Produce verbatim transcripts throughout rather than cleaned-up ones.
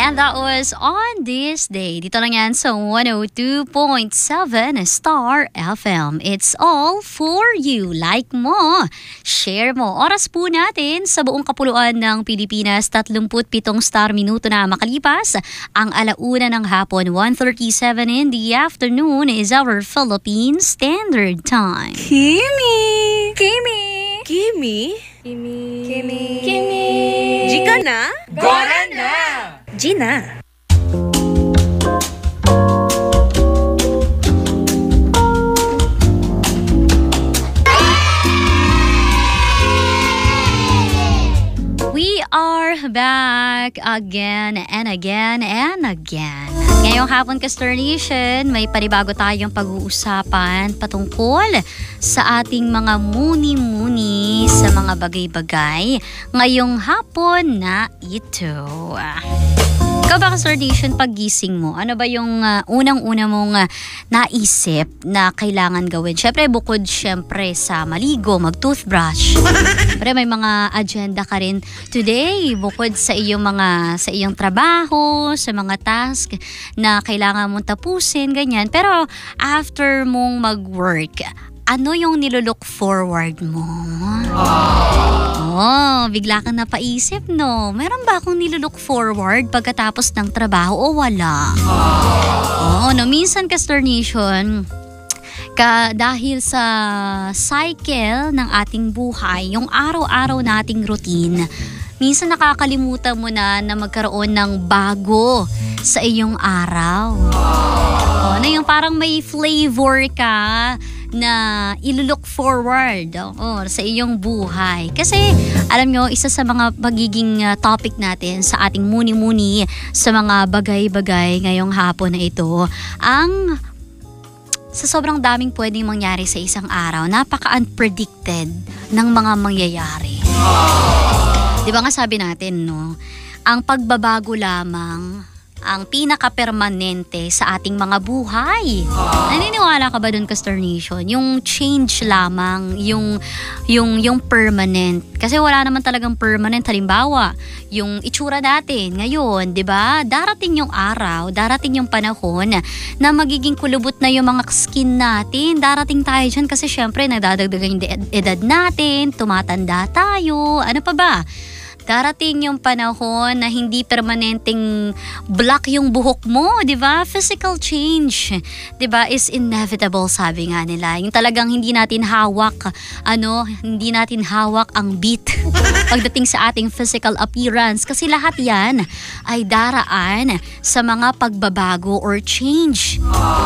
And that was On This Day. Dito lang yan sa one oh two point seven Star F M. It's all for you. Like mo, share mo. Oras po natin sa buong kapuluan ng Pilipinas, thirty-seven star minuto na makalipas. Ang alauna ng hapon, one thirty-seven in the afternoon is our Philippine Standard Time. Kimi! Kimi! Kimi? Kimi! Kimi! Kimi! Jika na? Gora na! Gina! We are back again and again and again. Ngayong hapon, Kastor Nation, may panibago tayong pag-uusapan patungkol sa ating mga muni-muni sa mga bagay-bagay ngayong hapon na ito. Ikaw ba, Kastor Nation, paggising mo, ano ba yung uh, unang-una mong uh, naisip na kailangan gawin? Syempre, bukod syempre sa maligo, mag-toothbrush. Pero may mga agenda ka rin today, bukod sa iyong mga sa iyong trabaho, sa mga task na kailangan mong tapusin, ganyan. Pero after mong mag-work, ano yung nilook forward mo? Oh, bigla kang napaisip, no? Meron ba akong nilook forward pagkatapos ng trabaho o wala? Oh, no, minsan, Kastor Nation, ka, dahil sa cycle ng ating buhay, yung araw-araw nating routine, minsan nakakalimutan mo na na magkaroon ng bago sa iyong araw. Oh, na yung parang may flavor ka na ilulook forward oh, sa iyong buhay. Kasi alam nyo, isa sa mga magiging uh, topic natin sa ating muni-muni sa mga bagay-bagay ngayong hapon na ito, ang sa sobrang daming pwedeng mangyari sa isang araw, napaka-unpredicted ng mga mangyayari. Di ba nga sabi natin, no? Ang pagbabago lamang ang pinaka-permanente sa ating mga buhay. Naniniwala ka ba dun, Kastor Nation? Yung change lamang, yung, yung, yung permanent. Kasi wala naman talagang permanent. Halimbawa, yung itsura natin ngayon, di ba? Darating yung araw, darating yung panahon na magiging kulubot na yung mga skin natin. Darating tayo dyan kasi syempre nadadagdagan yung edad natin, tumatanda tayo, ano pa ba? Darating yung panahon na hindi permanenteng black yung buhok mo, di ba? Physical change, di ba, is inevitable, sabi nga nila. Yung talagang hindi natin hawak, ano, hindi natin hawak ang beat pagdating sa ating physical appearance. Kasi lahat yan ay daraan sa mga pagbabago or change.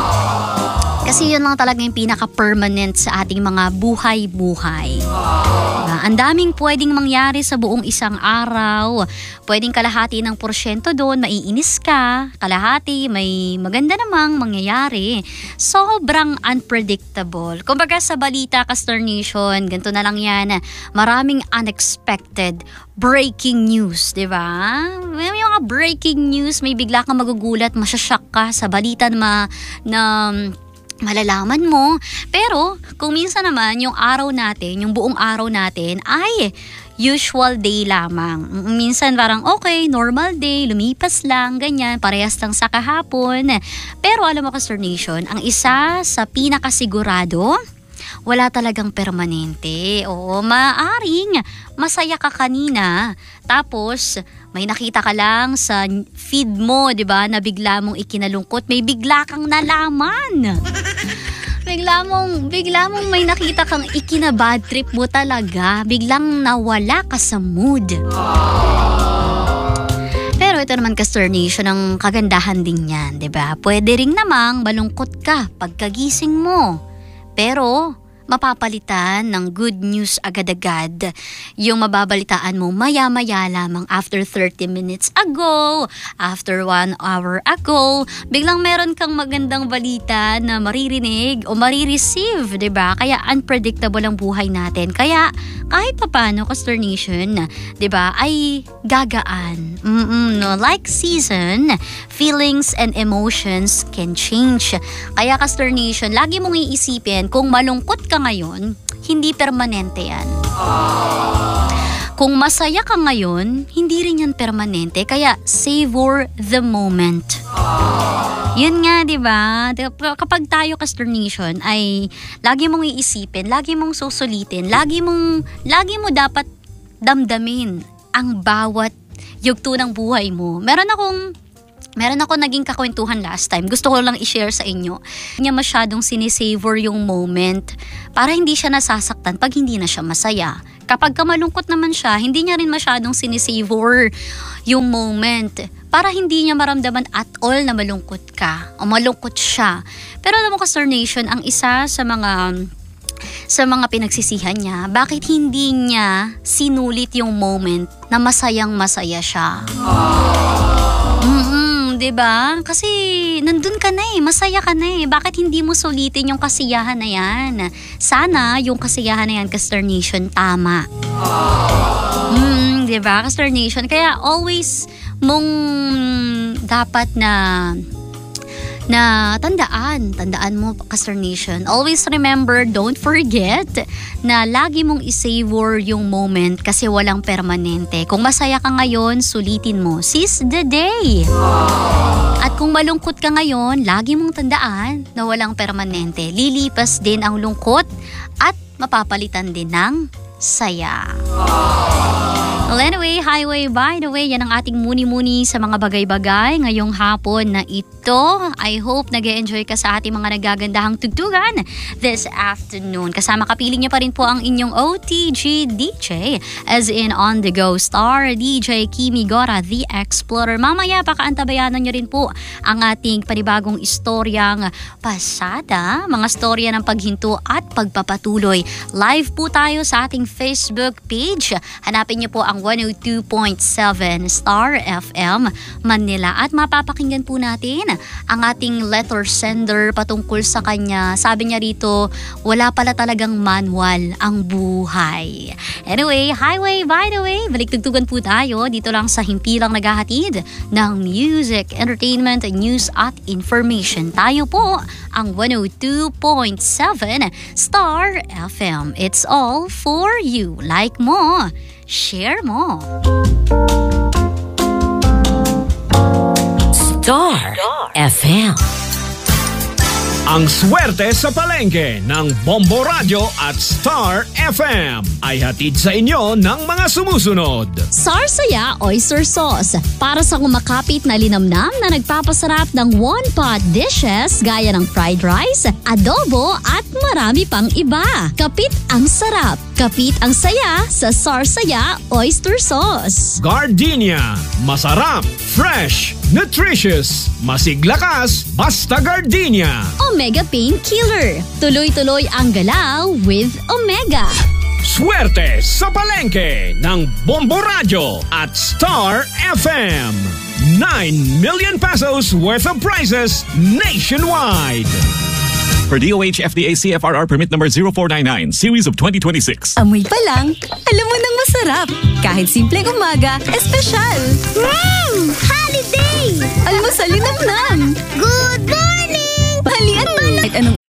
Kasi yun lang talaga yung pinaka-permanent sa ating mga buhay-buhay. Diba? Ang daming pwedeng mangyari sa buong isang araw. Pwedeng kalahati ng porsyento doon, maiinis ka. Kalahati, may maganda namang mangyayari. Sobrang unpredictable. Kumbaga sa balita, Kastor Nation, ganito na lang yan. Maraming unexpected breaking news, di ba? May mga breaking news, may bigla kang magugulat, masyashock ka sa balita na, na malalaman mo. Pero kung minsan naman yung araw natin, yung buong araw natin ay usual day lamang. Minsan parang okay, normal day, lumipas lang, ganyan, parehas lang sa kahapon. Pero alam mo, Kastor Nation, ang isa sa pinakasigurado, wala talagang permanente. Oo, maaring masaya ka kanina, tapos may nakita ka lang sa feed mo, 'di ba, na bigla mong ikinalungkot, may bigla kang nalaman. Bigla mong, bigla mong may nakita kang ikinabad trip mo talaga. Biglang nawala ka sa mood. Pero ito naman, Kastor Nation, ang kagandahan din yan, 'di ba? Pwede ring namang malungkot ka pagkagising mo. Pero mapapalitan ng good news agad-agad. Yung mababalitaan mo maya-maya lamang after thirty minutes ago, after one hour ago, biglang meron kang magandang balita na maririnig o marireceive, diba? Kaya unpredictable ang buhay natin. Kaya kahit papano, Kastor Nation, diba, ay gagaan. Mm-mm, no? Like season, feelings and emotions can change. Kaya, Kastor Nation, lagi mong iisipin, kung malungkot ka ngayon, hindi permanente yan. Kung masaya ka ngayon, hindi rin yan permanente. Kaya savor the moment. Yun nga, di ba? Kapag tayo, Castor Nation, ay lagi mong iisipin, lagi mong susulitin, lagi mong, lagi mo dapat damdamin ang bawat yugto ng buhay mo. Meron akong Meron ako naging kakwentuhan last time. Gusto ko lang i-share sa inyo. Hindi niya masyadong sinisavor yung moment para hindi siya nasasaktan pag hindi na siya masaya. Kapag kamalungkot naman siya, hindi niya rin masyadong sinisavor yung moment para hindi niya maramdaman at all na malungkot ka o malungkot siya. Pero alam mo, Castor Nation, ang isa sa mga sa mga pinagsisihan niya, bakit hindi niya sinulit yung moment na masayang masaya siya? Mm-mm. 'Di ba? Kasi nandun ka na eh, masaya ka na eh. Bakit hindi mo sulitin yung kasiyahan na yan? Sana yung kasiyahan na yan, Castor Nation, tama. Mm, 'di ba, Castor Nation? Kaya always mong dapat na na tandaan, tandaan mo, Castor Nation. Always remember, don't forget na lagi mong isavor yung moment kasi walang permanente. Kung masaya ka ngayon, sulitin mo. Seize the day. At kung malungkot ka ngayon, lagi mong tandaan na walang permanente. Lilipas din ang lungkot at mapapalitan din ng saya. Well, anyway, highway, by the way, yan ang ating muni-muni sa mga bagay-bagay ngayong hapon na ito. I hope nag-e-enjoy ka sa ating mga nagagandahang tugtugan this afternoon. Kasama kapiling niyo pa rin po ang inyong O T G D J, as in on the go star, D J Kimi Gora, The Explorer. Mamaya, pakaantabayanan niyo rin po ang ating panibagong istoryang pasada, mga storya ng paghinto at pagpapatuloy. Live po tayo sa ating Facebook page. Hanapin niyo po ang one oh two point seven Star F M Manila at mapapakinggan po natin ang ating letter sender patungkol sa kanya. Sabi niya rito, wala pala talagang manual ang buhay. Anyway, highway, by the way, balik tugtugan po tayo dito lang sa himpilang naghahatid ng music, entertainment, news at information. Tayo po ang one oh two point seven Star F M. It's all for you. Like mo, share mo. Star F M. Ang swerte sa palengke ng Bombo Radio at Star F M ay hatid sa inyo ng mga sumusunod. Sarsaya Oyster Sauce, para sa kumakapit na linamnam na nagpapasarap ng one-pot dishes gaya ng fried rice, adobo at marami pang iba. Kapit ang sarap, kapit ang saya sa Sarsaya Oyster Sauce. Gardenia, masarap, fresh, nutritious, masiglakas, basta Gardenia. Omega Pain Killer, tuloy-tuloy ang galaw with Omega. Swerte sa palengke ng Bombo Radio at Star F M. nine million pesos worth of prizes nationwide. For D O H F D A C F R R permit number zero four nine nine, series of twenty twenty-six. Amoy pa lang, alam mo nang masarap. Kahit simpleng umaga, espesyal. Mmm! Holiday! Almusal linamnam. Good morning! Halian pa lang. Kahit anong